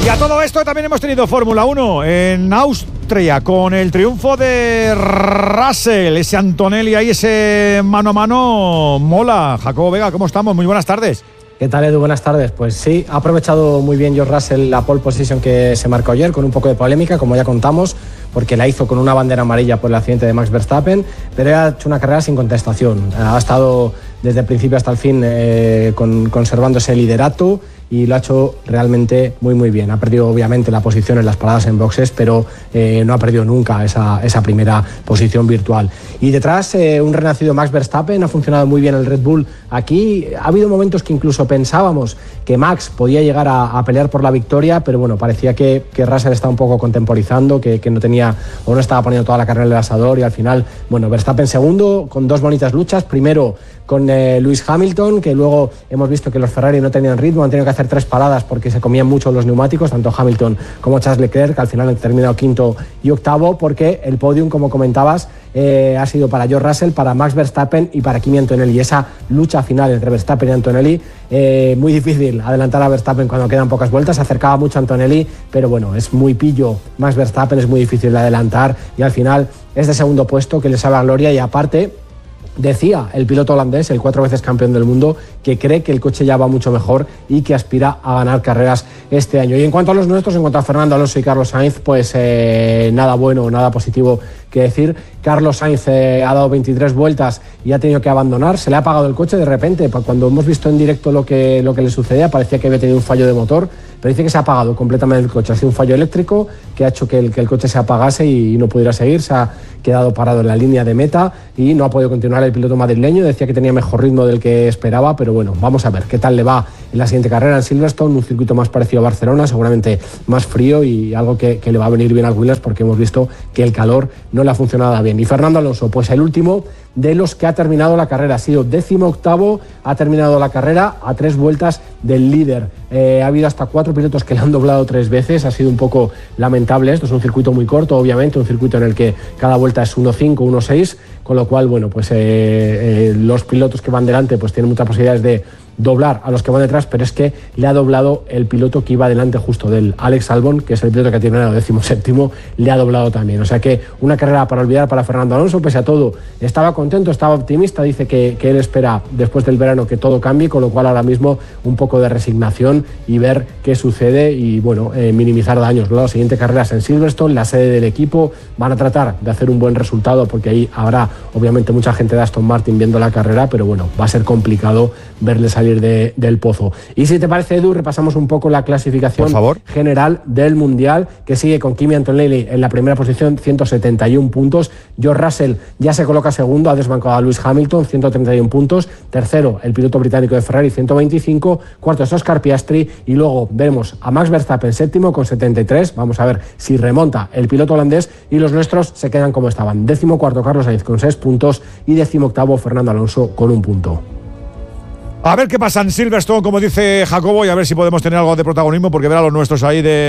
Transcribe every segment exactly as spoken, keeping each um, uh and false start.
Y a todo esto también hemos tenido Fórmula uno en Austria con el triunfo de Russell, ese Antonelli ahí, ese mano a mano, mola. Jacobo Vega, ¿cómo estamos? Muy buenas tardes. ¿Qué tal, Edu? Buenas tardes. Pues sí, ha aprovechado muy bien George Russell la pole position que se marcó ayer, con un poco de polémica, como ya contamos, porque la hizo con una bandera amarilla por el accidente de Max Verstappen, pero ha hecho una carrera sin contestación. Ha estado desde el principio hasta el fin eh, con, conservando ese liderato y lo ha hecho realmente muy muy bien. Ha perdido obviamente la posición en las paradas en boxes, pero eh, no ha perdido nunca esa, esa primera posición virtual. Y detrás eh, un renacido Max Verstappen, ha funcionado muy bien el Red Bull aquí. Ha habido momentos que incluso pensábamos que Max podía llegar a, a pelear por la victoria, pero bueno, parecía que, que Russell estaba un poco contemporizando, que, que no tenía o no estaba poniendo toda la carrera en el asador, y al final, bueno, Verstappen segundo con dos bonitas luchas, primero con eh, Lewis Hamilton, que luego hemos visto que los Ferrari no tenían ritmo, han tenido que hacer tres paradas porque se comían mucho los neumáticos, tanto Hamilton como Charles Leclerc, que al final han terminado quinto y octavo, porque el podium, como comentabas, eh, ha sido para George Russell, para Max Verstappen y para Kimi Antonelli. Esa lucha final entre Verstappen y Antonelli, eh, muy difícil adelantar a Verstappen cuando quedan pocas vueltas, se acercaba mucho a Antonelli, pero bueno, es muy pillo Max Verstappen, es muy difícil de adelantar y al final es de segundo puesto, que le sabe a gloria. Y aparte, decía el piloto holandés, el cuatro veces campeón del mundo, que cree que el coche ya va mucho mejor y que aspira a ganar carreras este año. Y en cuanto a los nuestros, en cuanto a Fernando Alonso y Carlos Sainz, pues eh, nada bueno, nada positivo que decir. Carlos Sainz eh, ha dado veintitrés vueltas y ha tenido que abandonar, se le ha apagado el coche de repente. Cuando hemos visto en directo lo que, lo que le sucedía, parecía que había tenido un fallo de motor, pero dice que se ha apagado completamente el coche. Ha sido un fallo eléctrico que ha hecho que el, que el coche se apagase y, y no pudiera seguir. Se ha quedado parado en la línea de meta y no ha podido continuar el piloto madrileño. Decía que tenía mejor ritmo del que esperaba, pero bueno, vamos a ver qué tal le va en la siguiente carrera en Silverstone, un circuito más parecido a Barcelona, seguramente más frío, y algo que, que le va a venir bien al Williams, porque hemos visto que el calor no le ha funcionado nada bien. Y Fernando Alonso, pues el último de los que ha terminado la carrera, ha sido décimo octavo, ha terminado la carrera a tres vueltas del líder. Eh, ha habido hasta cuatro pilotos que le han doblado tres veces, ha sido un poco lamentable esto. Es un circuito muy corto, obviamente, un circuito en el que cada vuelta es uno cinco, uno seis, con lo cual, bueno, pues eh, eh, los pilotos que van delante pues tienen muchas posibilidades de doblar a los que van detrás, pero es que le ha doblado el piloto que iba delante justo del Alex Albon, que es el piloto que ha terminado décimo séptimo, le ha doblado también. O sea que una carrera para olvidar para Fernando Alonso. Pese a todo, estaba contento, estaba optimista, dice que, que él espera después del verano que todo cambie, con lo cual ahora mismo un poco de resignación y ver qué sucede y bueno, eh, minimizar daños. La siguiente carrera es en Silverstone, la sede del equipo. Van a tratar de hacer un buen resultado porque ahí habrá obviamente mucha gente de Aston Martin viendo la carrera, pero bueno, va a ser complicado verle salir De, del pozo. Y si te parece, Edu, repasamos un poco la clasificación general del Mundial, que sigue con Kimi Antonelli en la primera posición, ciento setenta y uno puntos. George Russell ya se coloca segundo, ha desbancado a Lewis Hamilton, ciento treinta y uno puntos. Tercero, el piloto británico de Ferrari, ciento veinticinco. Cuarto es Oscar Piastri. Y luego vemos a Max Verstappen séptimo con setenta y tres. Vamos a ver si remonta el piloto holandés. Y los nuestros se quedan como estaban. Décimo cuarto Carlos Sainz con seis puntos y décimo octavo Fernando Alonso con un punto. A ver qué pasa en Silverstone, como dice Jacobo, y a ver si podemos tener algo de protagonismo, porque ver a los nuestros ahí de,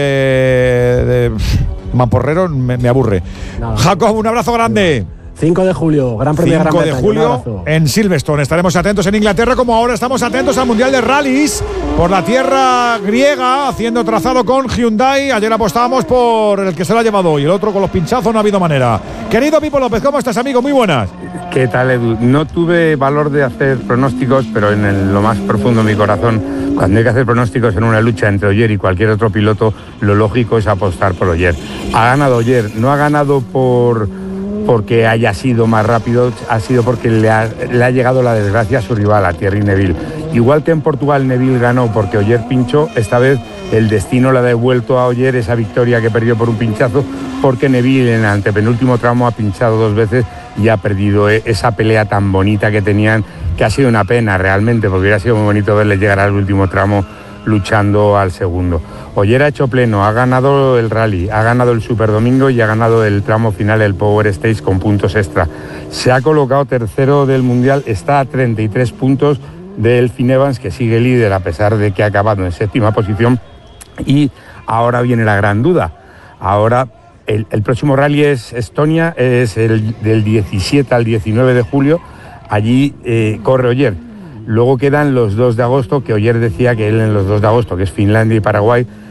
de mamporrero me, me aburre. Nada. Jacobo, un abrazo grande. cinco de julio, Gran Premio de Gran Bretaña. cinco de julio en Silverstone. Estaremos atentos en Inglaterra, como ahora estamos atentos al Mundial de Rallys por la tierra griega, haciendo trazado con Hyundai. Ayer apostábamos por el que se lo ha llevado hoy, el otro con los pinchazos no ha habido manera. Querido Pipo López, ¿cómo estás, amigo? Muy buenas. ¿Qué tal, Edu? No tuve valor de hacer pronósticos, pero en el, lo más profundo de mi corazón, cuando hay que hacer pronósticos en una lucha entre Ogier y cualquier otro piloto, lo lógico es apostar por Ogier. Ha ganado Ogier, no ha ganado por porque haya sido más rápido, ha sido porque le ha, le ha llegado la desgracia a su rival, a Thierry Neuville. Igual que en Portugal Neuville ganó porque Ogier pinchó, esta vez el destino le ha devuelto a Ogier esa victoria que perdió por un pinchazo, porque Neuville en el antepenúltimo tramo ha pinchado dos veces y ha perdido esa pelea tan bonita que tenían, que ha sido una pena realmente, porque hubiera sido muy bonito verles llegar al último tramo luchando al segundo. Ogier ha hecho pleno, ha ganado el rally, ha ganado el Super Domingo y ha ganado el tramo final, el Power Stage, con puntos extra. Se ha colocado tercero del Mundial, está a treinta y tres puntos del Finn Evans, que sigue líder a pesar de que ha acabado en séptima posición. Y ahora viene la gran duda. Ahora el, el próximo rally es Estonia, es el del diecisiete al diecinueve de julio. Allí eh, corre Ogier. Luego quedan los dos de agosto, que Ogier decía que él en los dos de agosto, que es Finlandia y Paraguay,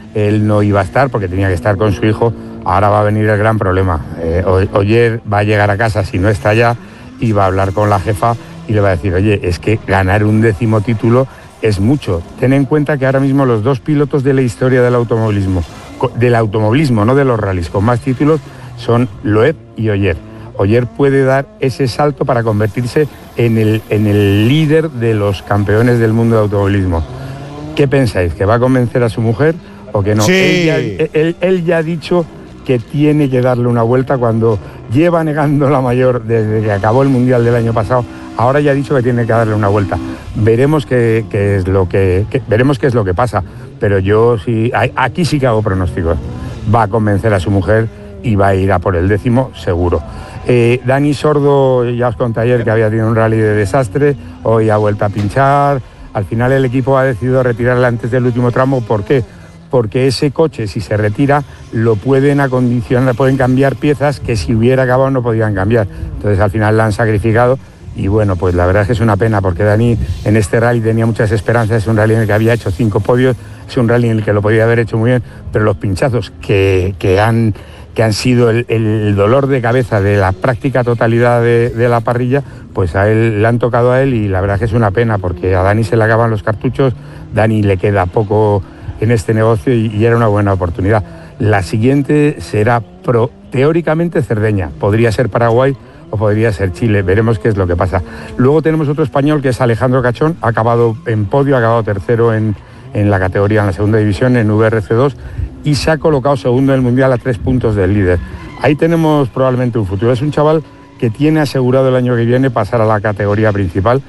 él no iba a estar porque tenía que estar con su hijo. Ahora va a venir el gran problema. Eh, Ogier va a llegar a casa si no está ya y va a hablar con la jefa y le va a decir, oye, es que ganar un décimo título es mucho. Ten en cuenta que ahora mismo los dos pilotos de la historia del automovilismo, del automovilismo, no de los rallies, con más títulos, son Loeb y Ogier. Ogier puede dar ese salto para convertirse en el, en el líder de los campeones del mundo de automovilismo. ¿Qué pensáis? ¿Que va a convencer a su mujer o que no? Sí. Él, ya, él, él ya ha dicho que tiene que darle una vuelta cuando lleva negando la mayor desde que acabó el Mundial del año pasado. Ahora ya ha dicho que tiene que darle una vuelta. Veremos qué, qué es lo que, que veremos qué es lo que pasa. Pero yo sí, aquí sí que hago pronósticos. Va a convencer a su mujer y va a ir a por el décimo seguro. Eh, Dani Sordo, ya os conté ayer que había tenido un rally de desastre, hoy ha vuelto a pinchar. Al final el equipo ha decidido retirarle antes del último tramo. ¿Por qué? Porque ese coche, si se retira, lo pueden acondicionar, pueden cambiar piezas que si hubiera acabado no podían cambiar. Entonces al final la han sacrificado y bueno, pues la verdad es que es una pena porque Dani en este rally tenía muchas esperanzas, es un rally en el que había hecho cinco podios, es un rally en el que lo podía haber hecho muy bien, pero los pinchazos que, que, han, que han sido el, el dolor de cabeza de la práctica totalidad de, de la parrilla, pues a él le han tocado a él y la verdad es que es una pena porque a Dani se le acaban los cartuchos, Dani le queda poco en este negocio y, y era una buena oportunidad. La siguiente será pro, teóricamente Cerdeña, podría ser Paraguay o podría ser Chile, veremos qué es lo que pasa. Luego tenemos otro español que es Alejandro Cachón, ha acabado en podio, ha acabado tercero en, en la categoría, en la segunda división, en V R C dos, y se ha colocado segundo en el Mundial a tres puntos del líder. Ahí tenemos probablemente un futuro, es un chaval que tiene asegurado el año que viene pasar a la categoría principal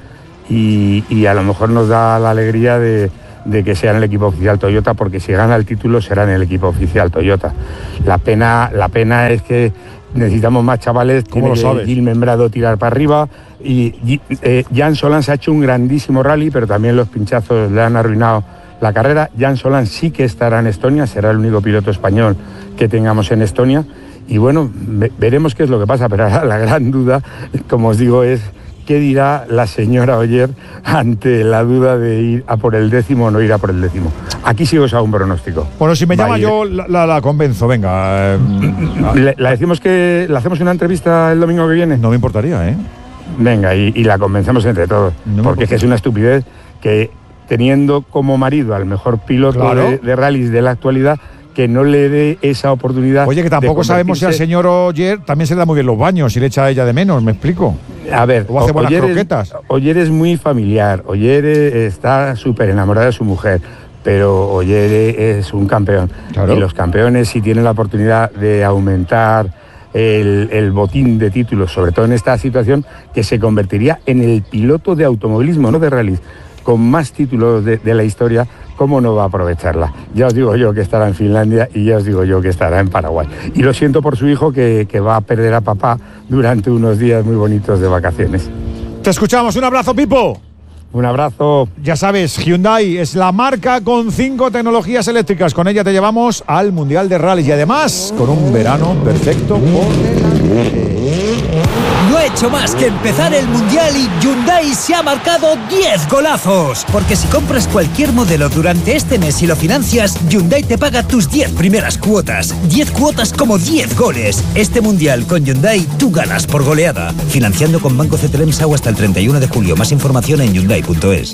y, y a lo mejor nos da la alegría de de que sea en el equipo oficial Toyota, porque si gana el título será en el equipo oficial Toyota. La pena, la pena es que necesitamos más chavales, tiene que Gil Membrado tirar para arriba y eh, Jan Solán se ha hecho un grandísimo rally, pero también los pinchazos le han arruinado la carrera. Jan Solán sí que estará en Estonia, será el único piloto español que tengamos en Estonia y bueno, ve, veremos qué es lo que pasa, pero ahora la gran duda, como os digo, es ¿qué dirá la señora Ogier ante la duda de ir a por el décimo o no ir a por el décimo? Aquí sí os hago un pronóstico. Bueno, si me llama Vaya. yo la, la, la convenzo, venga. Eh, le, ¿La decimos que le hacemos una entrevista el domingo que viene? No me importaría, ¿eh? Venga, y, y la convencemos entre todos. No porque es que es una estupidez que teniendo como marido al mejor piloto claro. de, de rallies de la actualidad, que no le dé esa oportunidad. Oye, que tampoco sabemos si al señor Ogier también se le da muy bien los baños y le echa a ella de menos, ¿me explico? A ver, o hace buenas croquetas. Ogier es muy familiar, Ogier está súper enamorado de su mujer, pero Ogier es un campeón. Claro. Y los campeones, si tienen la oportunidad de aumentar el, el botín de títulos, sobre todo en esta situación, que se convertiría en el piloto de automovilismo, no de rallies, con más títulos de, de la historia, ¿cómo no va a aprovecharla? Ya os digo yo que estará en Finlandia y ya os digo yo que estará en Paraguay. Y lo siento por su hijo que, que va a perder a papá durante unos días muy bonitos de vacaciones. Te escuchamos, un abrazo, Pipo. Un abrazo. Ya sabes, Hyundai es la marca con cinco tecnologías eléctricas. Con ella te llevamos al Mundial de Rallys y además con un verano perfecto por delante. No ha hecho más que empezar el Mundial y Hyundai se ha marcado diez golazos. Porque si compras cualquier modelo durante este mes y lo financias, Hyundai te paga tus diez primeras cuotas. diez cuotas como diez goles. Este Mundial con Hyundai tú ganas por goleada. Financiando con Banco C T L M S A U hasta el treinta y uno de julio. Más información en Hyundai punto es.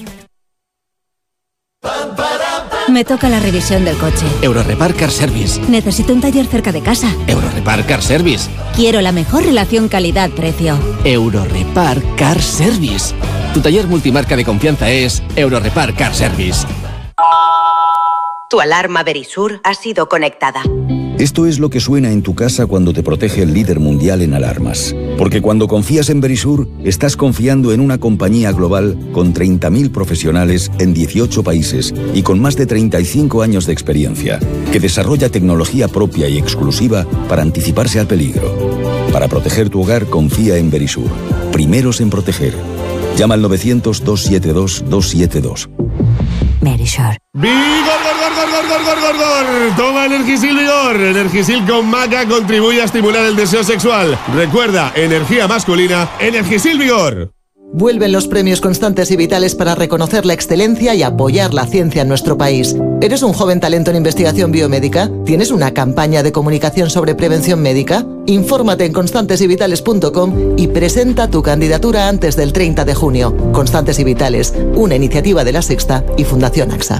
Me toca la revisión del coche. Eurorepar Car Service. Necesito un taller cerca de casa. Eurorepar Car Service. Quiero la mejor relación calidad-precio. Eurorepar Car Service. Tu taller multimarca de confianza es Eurorepar Car Service. Tu alarma Verisur ha sido conectada. Esto es lo que suena en tu casa cuando te protege el líder mundial en alarmas. Porque cuando confías en Verisur, estás confiando en una compañía global con treinta mil profesionales en dieciocho países y con más de treinta y cinco años de experiencia, que desarrolla tecnología propia y exclusiva para anticiparse al peligro. Para proteger tu hogar, confía en Verisur. Primeros en proteger. Llama al novecientos, doscientos setenta y dos, doscientos setenta y dos. Verisur. ¡Vigor, gor, gor, gor, gor, gor, gor! Toma Energisil Vigor. Energisil con maca contribuye a estimular el deseo sexual. Recuerda, energía masculina, Energisil Vigor. Vuelven los premios Constantes y Vitales para reconocer la excelencia y apoyar la ciencia en nuestro país. ¿Eres un joven talento en investigación biomédica? ¿Tienes una campaña de comunicación sobre prevención médica? Infórmate en constantes y vitales punto com y presenta tu candidatura antes del treinta de junio. Constantes y Vitales, una iniciativa de La Sexta y Fundación AXA.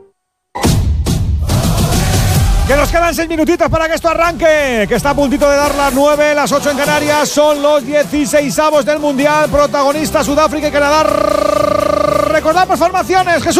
Que nos quedan seis minutitos para que esto arranque, que está a puntito de dar las nueve, las ocho en Canarias. Son los dieciseisavos del Mundial, protagonista Sudáfrica y Canadá. Recordamos formaciones, Jesús.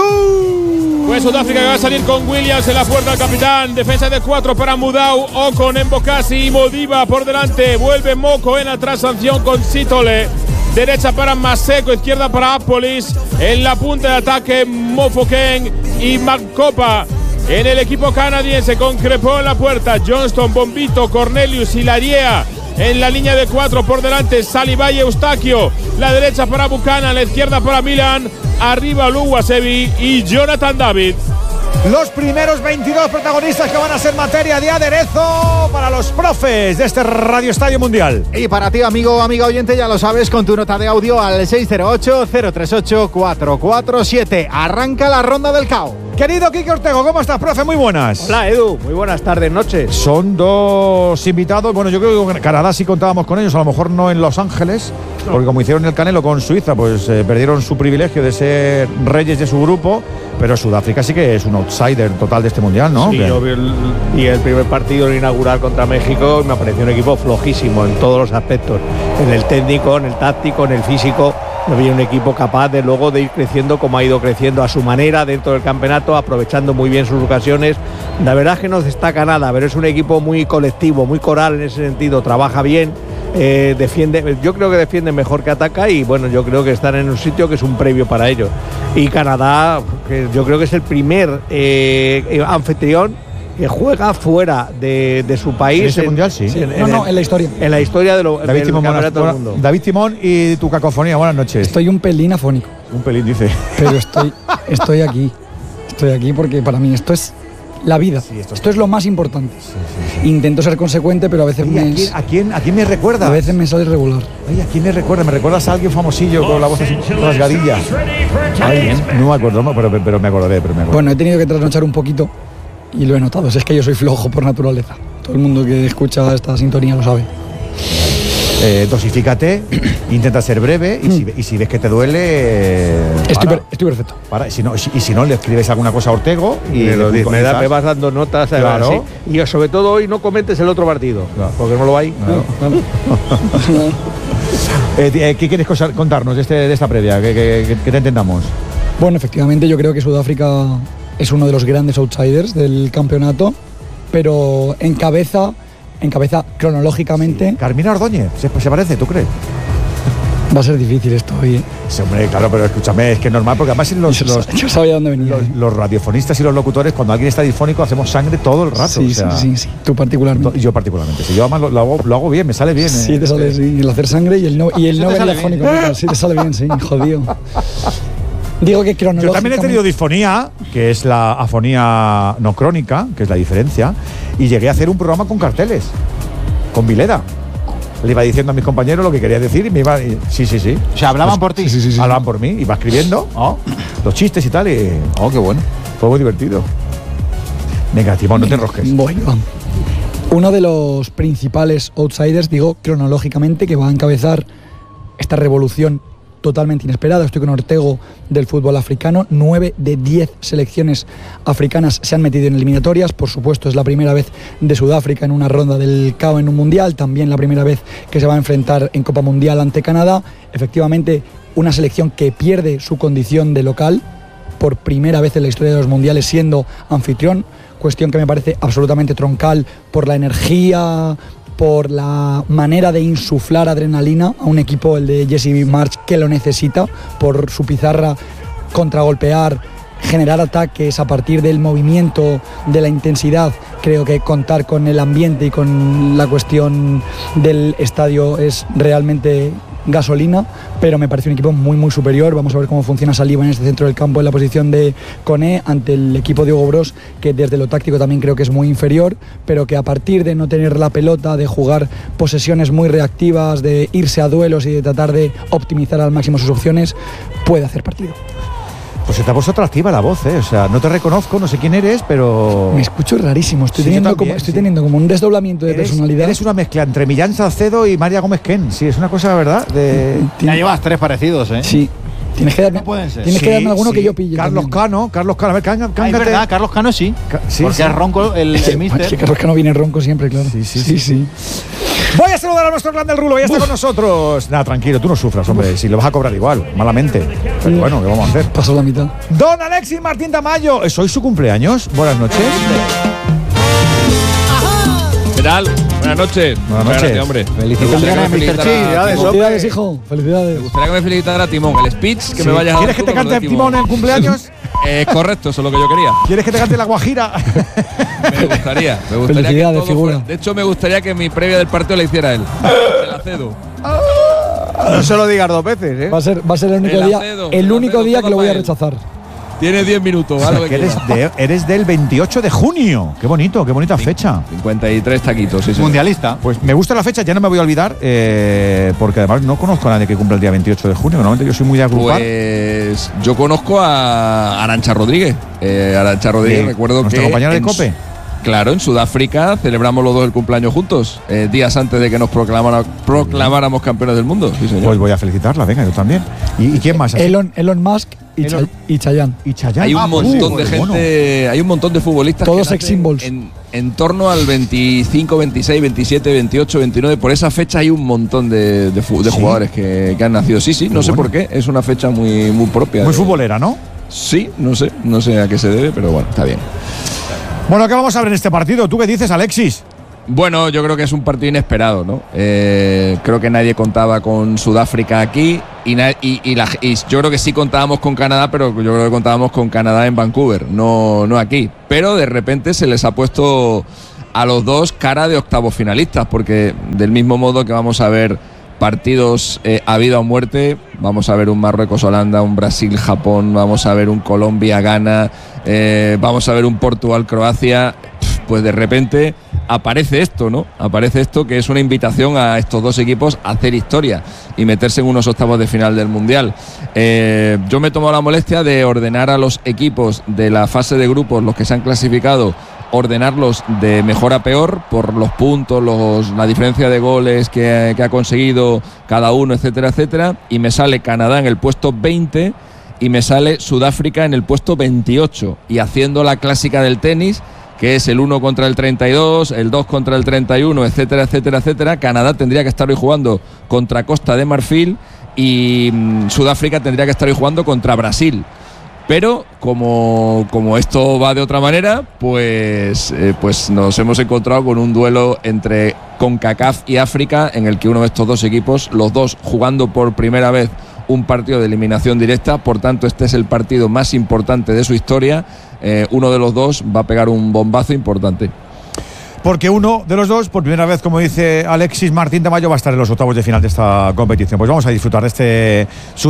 Pues Sudáfrica que va a salir con Williams en la puerta al capitán. Defensa de cuatro para Mudau, Ocon, Mbokasi y Modiba por delante. Vuelve Moko en atrás, sanción con Sitole. Derecha para Maseko, izquierda para Apolis. En la punta de ataque Mofoken y Mancopa. En el equipo canadiense con Crepó en la puerta, Johnston, Bombito, Cornelius y Lariea. En la línea de cuatro por delante, Saliba y Eustaquio. La derecha para Buchanan, la izquierda para Milan. Arriba Luwasevi y Jonathan David. Los primeros veintidós protagonistas que van a ser materia de aderezo para los profes de este Radio Estadio Mundial. Y para ti, amigo, amiga oyente, ya lo sabes, con tu nota de audio al seis cero ocho, cero tres ocho, cuatro cuatro siete. Arranca la ronda del caos. Querido Quique Ortego, ¿cómo estás, profe? Muy buenas. Hola, Edu. Muy buenas tardes, noches. Son dos invitados. Bueno, yo creo que en Canadá sí contábamos con ellos, a lo mejor no en Los Ángeles, no. Porque como hicieron el Canelo con Suiza, pues eh, perdieron su privilegio de ser reyes de su grupo, pero Sudáfrica sí que es un outsider total de este Mundial, ¿no? Sí, yo vi el, y el primer partido inaugural contra México me pareció un equipo flojísimo en todos los aspectos, en el técnico, en el táctico, en el físico. No había un equipo capaz de luego de ir creciendo como ha ido creciendo a su manera dentro del campeonato, aprovechando muy bien sus ocasiones. La verdad es que no destaca nada, pero es un equipo muy colectivo, muy coral en ese sentido, trabaja bien, eh, defiende, yo creo que defiende mejor que ataca y bueno, yo creo que están en un sitio que es un previo para ello. Y Canadá, que yo creo que es el primer eh, anfitrión que juega fuera de, de su país. ¿En este en, mundial? Sí. En, en, no, no, en la historia. En la historia de lo, David del Timón, campeonato buenas, del mundo. David Timón y tu cacofonía, buenas noches. Estoy un pelín afónico. Un pelín, dice. Pero estoy, estoy aquí. Estoy aquí porque para mí esto es la vida. Sí, esto, esto es lo más importante. Sí, sí, sí. Intento ser consecuente, pero a veces me... ¿A quién, a, quién, ¿A quién me recuerda? A veces me sale regular. Ay, ¿a quién me recuerda? ¿Me recuerdas a alguien famosillo con la voz así, rasgadilla? Ay, no me acuerdo, pero, pero me acordaré, pero me acordaré. Bueno, he tenido que trasnochar un poquito y lo he notado. Es que yo soy flojo por naturaleza. Todo el mundo que escucha esta sintonía lo sabe. Eh, dosifícate, intenta ser breve y, mm. si, y si ves que te duele, eh, estoy, per, estoy perfecto. Para, si no, si, y si no, le escribes alguna cosa a Ortego y me, lo dices, me, da, me vas dando notas. Claro. Así, y sobre todo hoy no comentes el otro partido, claro. Porque no lo hay. Claro. eh, ¿Qué quieres contarnos de, este, de esta previa? Que, que, que te entendamos. Bueno, efectivamente, yo creo que Sudáfrica es uno de los grandes outsiders del campeonato, pero encabeza, encabeza cronológicamente. Sí. Carmina Ordóñez, ¿se, ¿se parece, tú crees? Va a ser difícil esto hoy. Sí, hombre, claro, pero escúchame, es que es normal, porque además los, yo, los, yo sabía dónde venía. Los, los radiofonistas y los locutores, cuando alguien está disfónico, hacemos sangre todo el rato. Sí, o sea, sí, sí, sí, tú particularmente. Yo particularmente, sí, yo además lo, lo, hago, lo hago bien, me sale bien. Sí, eh. te sale, sí, el hacer sangre y el no, y el no ver disfónico. Sí, te sale bien, sí, jodido. Digo que cronológicamente... Yo también he tenido disfonía, que es la afonía no crónica, que es la diferencia, y llegué a hacer un programa con carteles, con Vileda. Le iba diciendo a mis compañeros lo que quería decir y me iba... Y, sí, sí, sí. O sea, ¿hablaban pues, por ti? Sí, sí, sí. Hablaban por mí, iba escribiendo oh, los chistes y tal, y... Oh, qué bueno. Fue muy divertido. Venga, Timón, no te enrosques. Bueno, uno de los principales outsiders, digo, cronológicamente, que va a encabezar esta revolución totalmente inesperada. Estoy con Ortego del fútbol africano. Nueve de diez selecciones africanas se han metido en eliminatorias. Por supuesto, es la primera vez de Sudáfrica en una ronda del C A O en un mundial. También la primera vez que se va a enfrentar en Copa Mundial ante Canadá. Efectivamente, una selección que pierde su condición de local por primera vez en la historia de los mundiales siendo anfitrión. Cuestión que me parece absolutamente troncal por la energía, por la manera de insuflar adrenalina a un equipo, el de Jesse Marsch, que lo necesita, por su pizarra, contragolpear, generar ataques a partir del movimiento, de la intensidad. Creo que contar con el ambiente y con la cuestión del estadio es realmente gasolina, pero me parece un equipo muy muy superior. Vamos a ver cómo funciona Saliba en este centro del campo en la posición de Koné ante el equipo de Hugo Broos, que desde lo táctico también creo que es muy inferior, pero que a partir de no tener la pelota, de jugar posesiones muy reactivas, de irse a duelos y de tratar de optimizar al máximo sus opciones, puede hacer partido. Pues se te ha puesto atractiva la voz, ¿eh? O sea, no te reconozco, no sé quién eres, pero... Me escucho rarísimo, estoy, Sí, teniendo, también, como, estoy sí. teniendo como un desdoblamiento de Eres, personalidad. eres una mezcla entre Millán Salcedo y María Gómez Ken. Sí, es una cosa, ¿verdad? De... Ya llevas tres parecidos, ¿eh? Sí. Tienes que darme, No pueden ser. tienes que Sí, darme alguno sí. que yo pille. Carlos también. Cano, Carlos Cano. A ver, cán- Ah, es cángate. verdad, Carlos Cano sí. Ca- sí, porque sí. es ronco el, el mister. Que Carlos Cano viene ronco siempre, claro. Sí, sí, sí. sí. Voy a saludar a nuestro grande el Rulo, ya está con nosotros. Nada, tranquilo, tú no sufras, hombre, si lo vas a cobrar igual, malamente. Pero bueno, ¿qué vamos a hacer? Pasó la mitad. Don Alexis Martín Tamayo, ¿es hoy su cumpleaños? Buenas noches. ¿Qué tal? Buenas noches. Buenas Muchas noches. gracias, hombre. Felicidades, Me gustaría que me mister felicitara Chi, ya de Timón. Felicidades, hijo. Felicidades. Me gustaría que me felicitara Timón. El speech que Sí. me vayas a dar ¿Quieres que tú te con lo cante de Timón en el cumpleaños? Eh, correcto, eso es lo que yo quería. ¿Quieres que te cante la Guajira? Me gustaría. Me gustaría que Felicidades, todo figura. fuera- De hecho, me gustaría que mi previa del partido la hiciera él. Se la cedo. No se lo digas dos veces, ¿eh? Va a ser, va a ser el único El día, acedo, el el único acedo, día todo que lo voy a para él. rechazar. Tiene diez minutos. O haz sea, lo que que eres, quieras. de- eres del veintiocho de junio. Qué bonito, qué bonita fecha. cincuenta y tres taquitos, sí, sí. Mundialista. Pues me gusta la fecha, ya no me voy a olvidar, eh, porque además no conozco a nadie que cumpla el día veintiocho de junio. Normalmente yo soy muy de agrupar. Pues yo conozco a Arantxa Rodríguez. Eh, Arantxa Rodríguez, Bien. recuerdo ¿Nuestra que. compañera de en COPE? su- Claro, en Sudáfrica celebramos los dos el cumpleaños juntos, eh, días antes de que nos proclamara- proclamáramos campeones del mundo. Sí, señor. Pues voy a felicitarla, venga, yo también. ¿Y, y quién más? así? Elon, Elon Musk y, Elon- Chay- y Chayanne. Y Chayanne. Hay un Ah, pues montón sí, de pues gente, bueno. hay un montón de futbolistas Todos que sex nacen symbols. en, en torno al veinticinco, veintiséis, veintisiete, veintiocho, veintinueve. Por esa fecha hay un montón de, de fu- de Sí. jugadores que, que han nacido. Sí, sí, no sé bueno. por qué. Es una fecha muy, muy propia. Muy de- futbolera, ¿no? Sí, no sé, no sé a qué se debe, pero bueno, está bien. Bueno, ¿qué vamos a ver en este partido? ¿Tú qué dices, Alexis? Bueno, yo creo que es un partido inesperado, ¿no? Eh, creo que nadie contaba con Sudáfrica aquí y, na- y, y la- y yo creo que sí contábamos con Canadá, pero yo creo que contábamos con Canadá en Vancouver, no, no aquí. Pero de repente se les ha puesto a los dos cara de octavos finalistas, porque del mismo modo que vamos a ver partidos eh, a vida o muerte, vamos a ver un Marruecos-Holanda, un Brasil-Japón, vamos a ver un Colombia-Ghana, eh, vamos a ver un Portugal-Croacia, pues de repente aparece esto, ¿no? Aparece esto que es una invitación a estos dos equipos a hacer historia y meterse en unos octavos de final del Mundial. Eh, yo me he tomado la molestia de ordenar a los equipos de la fase de grupos, los que se han clasificado, ordenarlos de mejor a peor por los puntos, los, la diferencia de goles que, que ha conseguido cada uno, etcétera, etcétera. Y me sale Canadá en el puesto veinte y me sale Sudáfrica en el puesto veintiocho. Y haciendo la clásica del tenis, que es el uno contra el treinta y dos, el dos contra el treinta y uno, etcétera, etcétera, etcétera. Canadá tendría que estar hoy jugando contra Costa de Marfil y mm, Sudáfrica tendría que estar hoy jugando contra Brasil. Pero como, como esto va de otra manera, pues, eh, pues nos hemos encontrado con un duelo entre CONCACAF y África, en el que uno de estos dos equipos, los dos jugando por primera vez un partido de eliminación directa, por tanto este es el partido más importante de su historia, eh, uno de los dos va a pegar un bombazo importante. Porque uno de los dos, por primera vez, como dice Alexis Martín Tamayo, va a estar en los octavos de final de esta competición. Pues vamos a disfrutar de este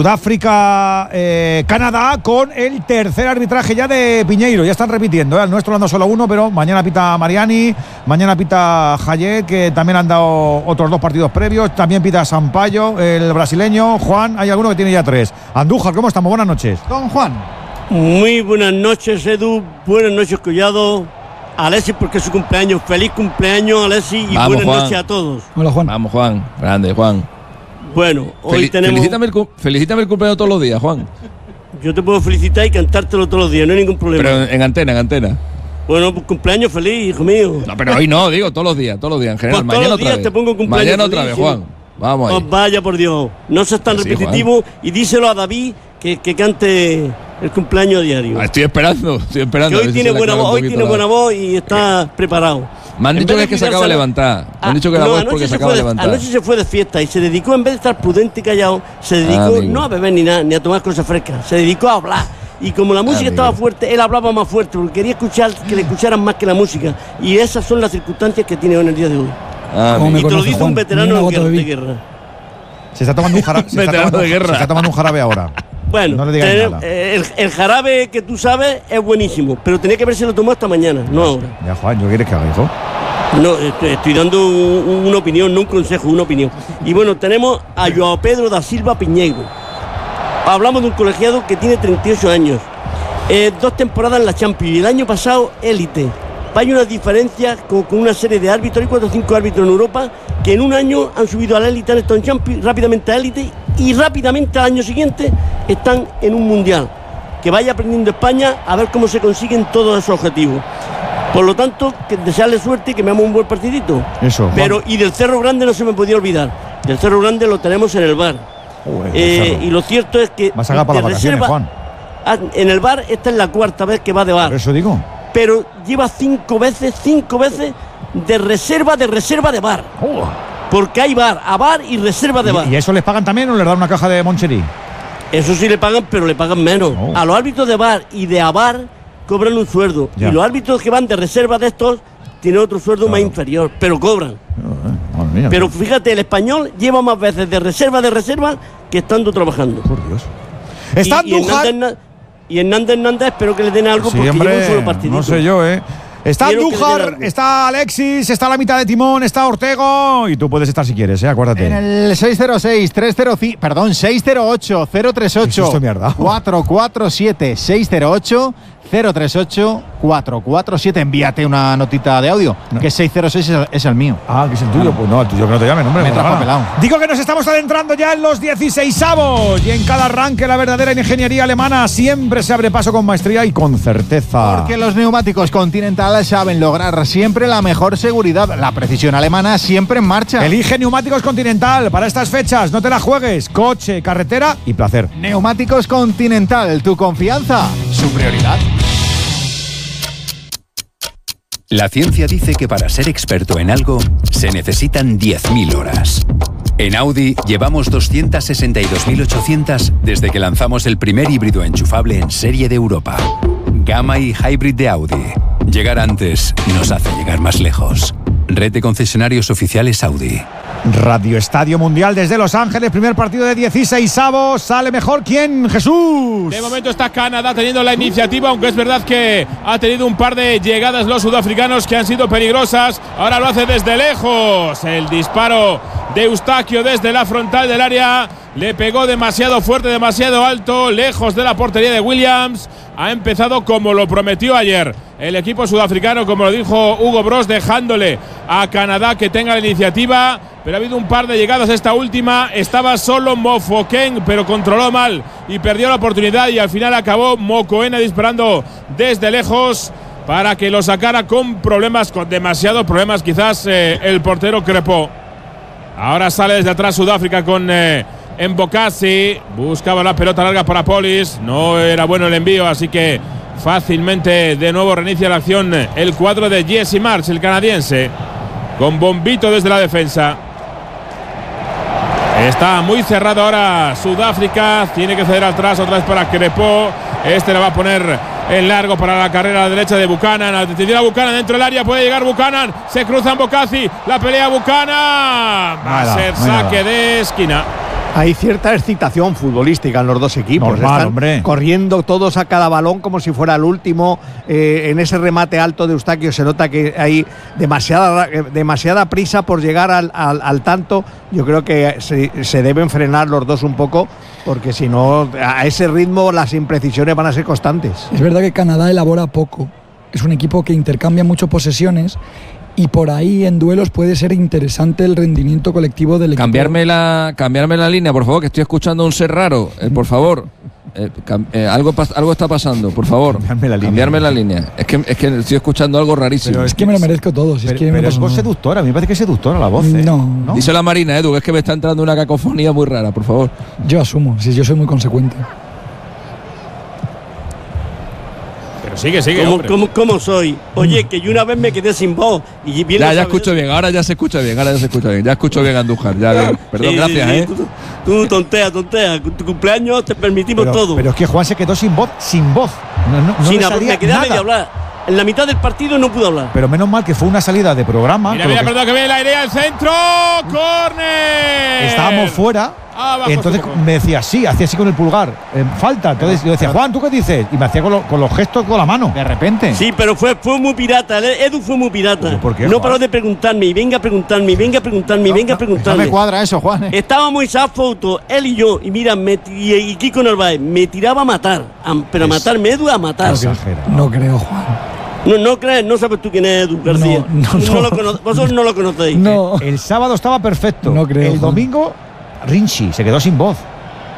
Sudáfrica-Canadá con el tercer arbitraje ya de Piñeiro. Ya están repitiendo, ¿eh? El nuestro dando solo uno, pero mañana pita Mariani, mañana pita Jayet, que también han dado otros dos partidos previos. También pita Sampaio, el brasileño. Juan, hay alguno que tiene ya tres. Andújar, ¿cómo estamos? Buenas noches. Don Juan. Muy buenas noches, Edu. Buenas noches, Collado. Alexis, porque es su cumpleaños. Feliz cumpleaños, Alexis, y Vamos, buenas Juan. noches a todos. Hola, Juan. Vamos, Juan. Grande, Juan. Bueno, hoy Fel- tenemos. felicítame, el, cu- felicítame el cumpleaños todos los días, Juan. Yo te puedo felicitar y cantártelo todos los días, no hay ningún problema. Pero en, en antena, en antena. Bueno, pues cumpleaños feliz, hijo mío. No, pero hoy no, digo, todos los días, todos los días, en general. Pues todos Mañana los otra días vez. te pongo cumpleaños Mañana otra feliz, vez, sí. Juan. Vamos ahí. Oh, vaya por Dios. No seas tan Sí, repetitivo y díselo a David que, que cante el cumpleaños diario. Ah, estoy esperando, estoy esperando. Que a hoy ver si tiene se le buena aclara voz, un hoy poquito tiene la- buena voz y está preparado. Me han En dicho vez que de es que se acaba de cuidárselo- levantar. Me Ah, han dicho que la no, voz es anoche porque se se acaba de fue levantar. Anoche se fue de fiesta y se dedicó, en vez de estar prudente y callado, se dedicó Ah, amigo. no a beber ni nada, ni a tomar cosas frescas, se dedicó a hablar. Y como la música amigo. estaba fuerte, él hablaba más fuerte, porque quería escuchar, que le escucharan más que la música. Y esas son las circunstancias que tiene hoy en el día de hoy. Ah, ¿Cómo me y te lo conoce, dice Juan? un Ni veterano una de gota guerra, bebí. de guerra. Se está tomando un jarabe. se, está tomando, de guerra. se está tomando un jarabe ahora. Bueno, no le digas tener, nada. el, el jarabe que tú sabes es buenísimo, pero tenía que habérselo tomado hasta mañana, no ahora. Ya, Juan, ¿yo quieres que haga, hijo? No, estoy, estoy dando un, una opinión, no un consejo, una opinión. Y bueno, tenemos a Joao Pedro da Silva Piñeiro. Hablamos de un colegiado que tiene treinta y ocho años, eh, dos temporadas en la Champions y el año pasado élite. Hay una diferencia con, con una serie de árbitros, hay cuatro o cinco árbitros en Europa que en un año han subido a la élite, han estado en Champions, rápidamente a élite y rápidamente al año siguiente están en un mundial. Que vaya aprendiendo España a ver cómo se consiguen todos esos objetivos. Por lo tanto, que desearle suerte y que me hagamos un buen partidito. Eso. Pero y del Cerro Grande no se me podía olvidar. Del Cerro Grande lo tenemos en el bar. Uy, eh, y lo cierto es que vas a ganar para las vacaciones, reserva, Juan. En el bar esta es la cuarta vez que va de bar. Por eso digo. Pero lleva cinco veces, cinco veces de reserva, de reserva de bar. Oh. Porque hay bar, a bar y reserva de bar. ¿Y, ¿Y eso les pagan también o les dan una caja de Moncherí? Eso sí le pagan, pero le pagan menos. Oh. A los árbitros de bar y de a bar cobran un sueldo. Ya. Y los árbitros que van de reserva de estos tienen otro sueldo claro. más inferior, pero cobran. Oh, mía, pero fíjate, el español lleva más veces de reserva de reserva que estando trabajando. Por Dios. Está y, y Hernández, y Hernández Hernández espero que le den algo sí, porque hombre, lleva un solo partidito. No sé yo, ¿eh? Está Andújar, está Alexis, está la mitad de timón, está Ortego y tú puedes estar si quieres, ¿eh? Acuérdate. En el seis cero seis, tres cero cinco, perdón, seis cero ocho, cero tres ocho, cuatro cuatro siete, seis cero ocho, cero tres ocho, cuatro cuatro siete. Envíate una notita de audio, no. que seis cero seis es el, es el mío. Ah, que es el tuyo. Pues no, el tuyo que no te llamen, hombre. Me trajo pelado. Digo que nos estamos adentrando ya en los dieciseisavos y en cada arranque la verdadera ingeniería alemana siempre se abre paso con maestría y con certeza. Porque los neumáticos Continental saben lograr siempre la mejor seguridad. La precisión alemana siempre en marcha. Elige Neumáticos Continental para estas fechas. No te la juegues. Coche, carretera y placer. Neumáticos Continental, tu confianza, su prioridad. La ciencia dice que para ser experto en algo se necesitan diez mil horas. En Audi llevamos doscientas sesenta y dos mil ochocientas desde que lanzamos el primer híbrido enchufable en serie de Europa. Gamma y Hybrid de Audi. Llegar antes nos hace llegar más lejos. Red de concesionarios oficiales Audi. Radio Estadio Mundial desde Los Ángeles, primer partido de dieciseisavos. ¿Sale mejor quién, Jesús? De momento está Canadá teniendo la iniciativa, aunque es verdad que ha tenido un par de llegadas los sudafricanos que han sido peligrosas. Ahora lo hace desde lejos. El disparo de Eustaquio desde la frontal del área le pegó demasiado fuerte, demasiado alto, lejos de la portería de Williams. Ha empezado como lo prometió ayer el equipo sudafricano, como lo dijo Hugo Broos, dejándole a Canadá que tenga la iniciativa. Pero ha habido un par de llegadas, esta última estaba solo Mofoken, pero controló mal y perdió la oportunidad y al final acabó Mokoena disparando desde lejos para que lo sacara con problemas, con demasiados problemas quizás eh, el portero Crepó. Ahora sale desde atrás Sudáfrica con eh, Mbokasi, buscaba la pelota larga para Polis, no era bueno el envío, así que fácilmente de nuevo reinicia la acción el cuadro de Jesse Marsh, el canadiense, con Bombito desde la defensa. Está muy cerrado ahora Sudáfrica, tiene que ceder atrás otra vez para Crepó. Este le va a poner en largo para la carrera a la derecha de Buchanan. Atención a Buchanan dentro del área, puede llegar Buchanan, se cruza en Mbokasi, la pelea Buchanan, va a ser saque de esquina. Hay cierta excitación futbolística en los dos equipos. Normal, Están hombre. corriendo todos a cada balón como si fuera el último. Eh, en ese remate alto de Eustaquio se nota que hay demasiada, demasiada prisa por llegar al, al, al tanto. Yo creo que se, se deben frenar los dos un poco, porque si no, a ese ritmo las imprecisiones van a ser constantes. Es verdad que Canadá elabora poco. Es un equipo que intercambia mucho posesiones. Y por ahí en duelos puede ser interesante el rendimiento colectivo del equipo. Cambiarme la, cambiarme la línea, por favor, que estoy escuchando un ser raro. Eh, por favor, eh, cam, eh, algo, algo está pasando, por favor. Cambiarme la línea. Cambiarme la línea. Es que, es que estoy escuchando algo rarísimo. Pero es que me lo merezco todo. Si pero es que pero es voz seductora, a mí me parece que es seductora la voz. ¿eh? No, no. Dice la Marina, Edu, es que me está entrando una cacofonía muy rara, por favor. Yo asumo, si yo soy muy consecuente. Sigue, sigue. ¿Cómo, ¿cómo, ¿Cómo soy? Oye, que yo una vez me quedé sin voz. Y bien ya, ya escucho eso. bien, ahora ya se escucha bien, ahora ya se escucha bien. Ya escucho bien Andújar. Ya bien. Perdón, sí, gracias, sí, ¿eh? Tú, tú tontea, tontea. Tu cumpleaños te permitimos pero, todo. Pero es que Juan se quedó sin voz, sin voz. No, no, no sin le hablar, me quedé a medio hablar. En la mitad del partido no pude hablar. Pero menos mal que fue una salida de programa. Mira, mira, que perdón, que viene la idea, el centro. ¡Córner! Estábamos fuera Abajo entonces me decía sí, hacía así con el pulgar, eh, falta. Entonces yo decía, Juan, ¿tú qué dices? Y me hacía con, lo, con los gestos con la mano. De repente. Sí, pero fue, fue muy pirata. Edu fue muy pirata. ¿Por qué, no Juan? paró de preguntarme, y venga a preguntarme, y venga a preguntarme, y No, venga a no, preguntarme. no me cuadra eso, Juan. ¿eh? Estábamos en esa foto, él y yo, y mira, me, y, y Kiko Narváez, me tiraba a matar, a, pero a matarme, Edu, a matar. No creo, Juan. No, no crees, no sabes tú quién es Edu García. No, no, no no. lo cono- vosotros no lo conocéis. No. El sábado estaba perfecto. No creo, El Juan. domingo, Rinchi se quedó sin voz.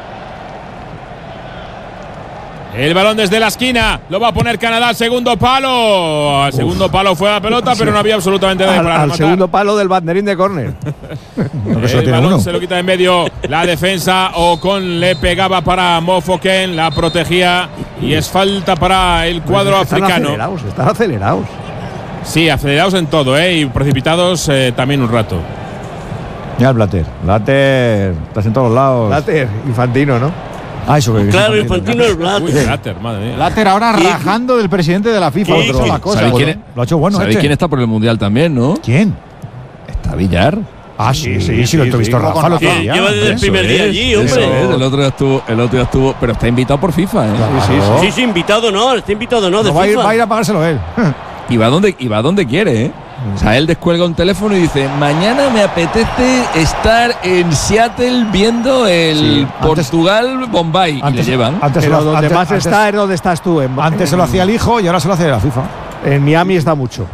El balón desde la esquina, lo va a poner Canadá al segundo palo. Al segundo palo fue la pelota, pero no había absolutamente nada Al, para al rematar. segundo palo del banderín de córner. El balón se lo quita en medio. La defensa, Ocon le pegaba para Mofoken, la protegía y es falta para el cuadro Están africano. acelerados, están acelerados. Sí, acelerados en todo, ¿eh? Y precipitados eh, también un rato. Ya el Blatter. Blatter, estás en todos lados. Blatter, Infantino, ¿no? Ah, eso que Claro, Infantino es Blatter. Uy, Blatter, madre mía. Blatter ahora rajando del presidente de la FIFA. ¿Qué? Otro, la cosa. ¿Sabéis quién, es- Lo ha hecho bueno ¿sabéis este. quién está por el Mundial también, no? ¿Quién? Está Villar. Ah, sí, sí, sí, sí, lo he sí, visto sí, Rafa. lo Lo otro Que día. lleva desde el Eso primer día es, allí, eso hombre. es. El otro día estuvo, el otro día estuvo, pero está invitado por FIFA, ¿eh? Sí, sí, sí. Sí, sí, invitado no, está invitado no, de No, va, a ir, FIFA. va a ir a pagárselo él. Y va donde, y va donde quiere, ¿eh? O sea, él descuelga un teléfono y dice, mañana me apetece estar en Seattle viendo el Sí, antes- Portugal-Bombay. Y le llevan. Antes, se Pero lo- donde antes- más antes- está es donde estás tú. En, Antes se lo hacía el hijo y ahora se lo hace la FIFA. En Miami está mucho.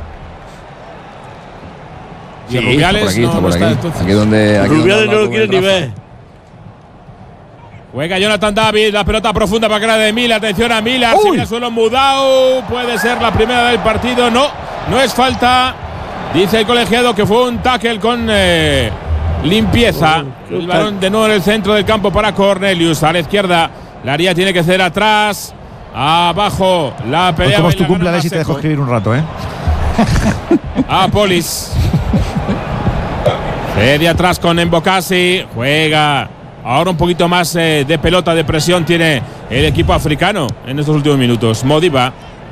Y Sí, Rubiales está por aquí, no, está no por está, aquí. entonces. Aquí donde, aquí Rubiales donde no lo habla quiere con ni el ver. Rafa. Juega Jonathan David, la pelota profunda para cara de Miller. Atención a Miller, se viene al suelo Mudau. Puede ser la primera del partido. No, no es falta. Dice el colegiado que fue un tackle con eh, limpieza. El balón de nuevo en el centro del campo para Cornelius. A la izquierda, la haría tiene que ser atrás. Abajo, la pelea. ¿Cómo es y tu la gana cumpleaños y te Maseco. dejo escribir un rato, eh? A Polis. Media atrás con Embocasi. Juega. Ahora un poquito más eh, de pelota, de presión tiene el equipo africano en estos últimos minutos. Modiba.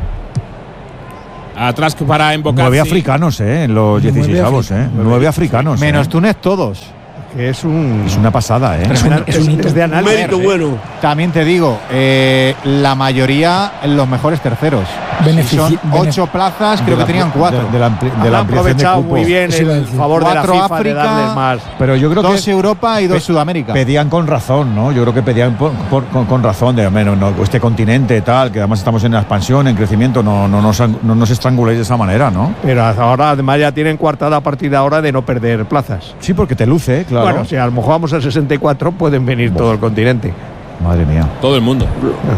Atrás para Embocasi. Nueve africanos, eh, en los Nueve dieciséis avos, eh. Nueve africanos. Menos eh. Túnez todos. Que es un. Es una pasada, eh. Es un, es un hito. es de análisis. Mérito bueno. También te digo, eh, la mayoría en los mejores terceros. Benefici- Son bene- ocho plazas, creo De que la- tenían cuatro. De, de la, ampli- de Han la ampliación de aprovechado cupo. muy bien Eso iba a el decir. favor de la Cuatro FIFA África, de darles más. Pero yo creo dos que Europa y dos pe- Sudamérica. pedían con razón, ¿no? Yo creo que pedían por- por- con, con razón de menos, no, este continente tal, que además estamos en expansión, en crecimiento, no, no, nos, ang- no nos estranguléis de esa manera, ¿no? Pero ahora además ya tienen coartada a partir de ahora de no perder plazas. Sí, porque te luce, claro. Bueno, si a lo mejor vamos al sesenta y cuatro, pueden venir todo el continente. Madre mía. Todo el mundo.